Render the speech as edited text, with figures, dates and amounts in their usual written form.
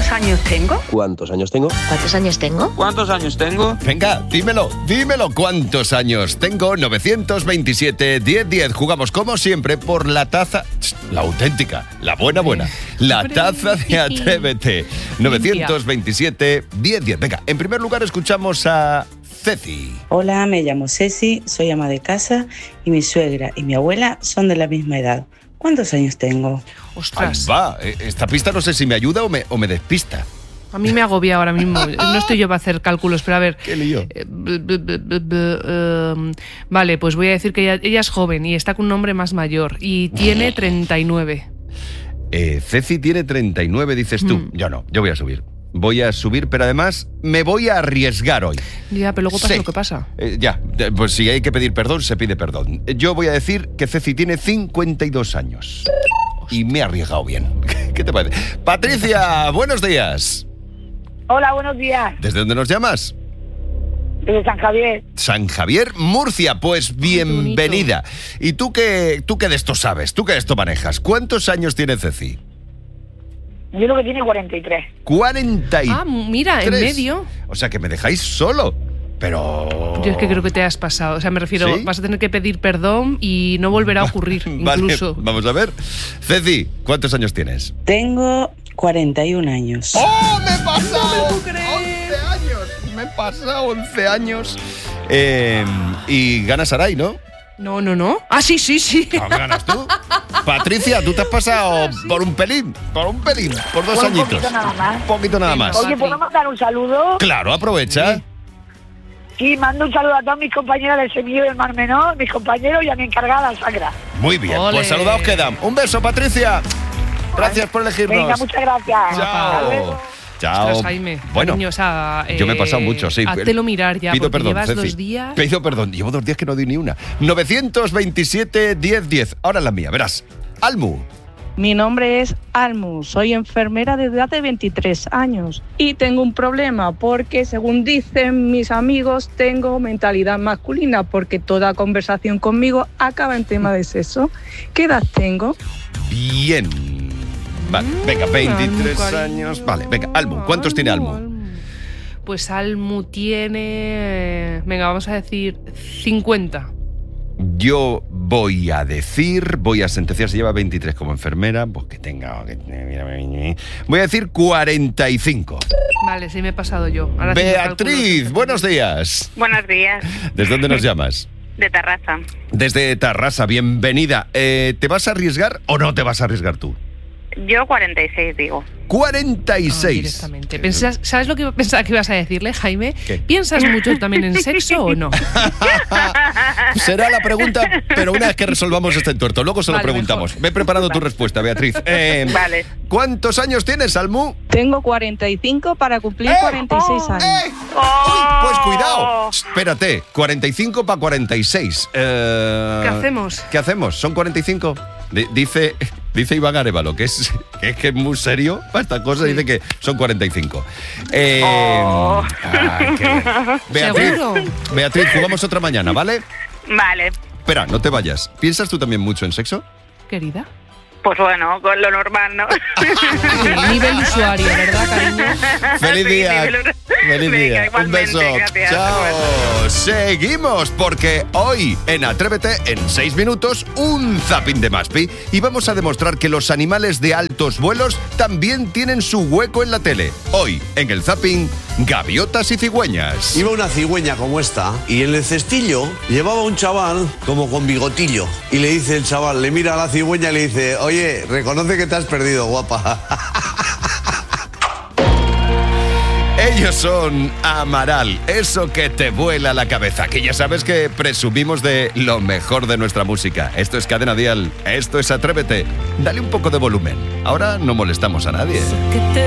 ¿Cuántos años tengo? ¿Cuántos años tengo? ¿Cuántos años tengo? ¿Cuántos años tengo? Venga, dímelo. ¿Cuántos años tengo? 927-1010. Jugamos como siempre por la taza, la auténtica, la buena. La taza de Atrévete. 927-1010. Venga, en primer lugar escuchamos a Ceci. Hola, me llamo Ceci, soy ama de casa y mi suegra y mi abuela son de la misma edad. ¿Cuántos años tengo? Ostras. Ahí va. Esta pista no sé si me ayuda o me despista. A mí me agobia ahora mismo. No estoy yo para hacer cálculos, pero a ver. ¿Qué lío? Vale, pues voy a decir que ella es joven y está con un hombre más mayor y tiene 39. Ceci tiene 39, dices tú. Yo no, yo voy a subir. Voy a subir, pero además me voy a arriesgar hoy. Ya, pero luego pasa lo que pasa. Pues si hay que pedir perdón, se pide perdón. Yo voy a decir que Ceci tiene 52 años. Y me he arriesgado bien. ¿Qué te parece? Patricia, buenos días. Hola, buenos días. ¿Desde dónde nos llamas? Desde San Javier. San Javier, Murcia. Pues bienvenida. ¿Y tú qué de esto sabes? ¿Tú qué de esto manejas? ¿Cuántos años tiene Ceci? Yo creo que tiene 43. 43. Ah, mira, en medio. O sea, que me dejáis solo. Pero... Yo es que creo que te has pasado. O sea, me refiero, ¿Sí? Vas a tener que pedir perdón y no volverá a ocurrir, incluso. Vale, vamos a ver. Ceci, ¿cuántos años tienes? Tengo 41 años. ¡Oh, me he pasado! No me 11 años. Me he pasado 11 años. Y ganas Saray, ¿no? No. Ah, sí. ¿No ganas tú? Patricia, tú te has pasado por un pelín, por 2 añitos. Un poquito nada más. Un poquito nada más. Oye, ¿puedo mandar un saludo? Claro, aprovecha. Sí, mando un saludo a todos mis compañeros del Semillo del Mar Menor, mis compañeros y a mi encargada, Sacra. Muy bien, ¡Ole! Pues saludaos quedan. Un beso, Patricia. Gracias por elegirnos. Venga, muchas gracias. Hasta luego. Chao. Ostras, Jaime, Bueno, cariño, o sea, yo me he pasado mucho, sí. Háztelo mirar ya, Pido porque perdón, llevas Ceci. 2 días. Pido perdón, llevo 2 días que no doy ni una. 927-1010. Ahora la mía, verás. Almu. Mi nombre es Almu, soy enfermera desde hace 23 años y tengo un problema porque, según dicen mis amigos, tengo mentalidad masculina porque toda conversación conmigo acaba en tema de sexo. ¿Qué edad tengo? Bien. Vale, venga, 23 años. Vale, venga, Almu. ¿Cuántos tiene Almu? Pues Almu tiene... Venga, vamos a decir 50. Yo voy a sentenciar, si lleva 23 como enfermera, pues que tenga... Voy a decir 45. Vale, sí me he pasado yo. Ahora sí Beatriz, buenos días. Buenos días. ¿Desde dónde nos llamas? De Tarrasa. Desde Tarrasa, bienvenida. ¿Te vas a arriesgar o no te vas a arriesgar tú? Yo 46 digo. 46. Directamente. ¿Sabes lo que pensaba que ibas a decirle, Jaime? ¿Qué? ¿Piensas mucho también en sexo o no? Será la pregunta, pero una vez que resolvamos este entuerto, luego se lo Vale, preguntamos. mejor. Ve preparando tu respuesta, Beatriz. Vale. ¿Cuántos años tienes, Almu? Tengo 45 para cumplir 46 años. Uy, pues cuidado. Espérate, 45 para 46. ¿Qué hacemos? ¿Qué hacemos? ¿Son 45? Dice Iván Arévalo, que es muy serio para esta cosa, dice que son 45. Ay, qué bien. ¿Seguro? Beatriz, jugamos otra mañana, ¿vale? Vale. Espera, no te vayas. ¿Piensas tú también mucho en sexo? Querida. Pues bueno, con lo normal, ¿no? Nivel usuario, ¿verdad, cariño? ¡Feliz Sí, día! nivel- ¡Feliz Venga, día! Un igualmente, beso. gracias. ¡Chao! Seguimos, porque hoy en Atrévete, en 6 minutos, un zapping de Maspi. Y vamos a demostrar que los animales de altos vuelos también tienen su hueco en la tele. Hoy, en el zapping, gaviotas y cigüeñas. Iba una cigüeña como esta y en el cestillo llevaba un chaval como con bigotillo. Y le dice el chaval, le mira a la cigüeña y le dice, oye, reconoce que te has perdido, guapa. Ellos son Amaral, eso que te vuela la cabeza, que ya sabes que presumimos de lo mejor de nuestra música. Esto es Cadena Dial, esto es Atrévete. Dale un poco de volumen. Ahora no molestamos a nadie.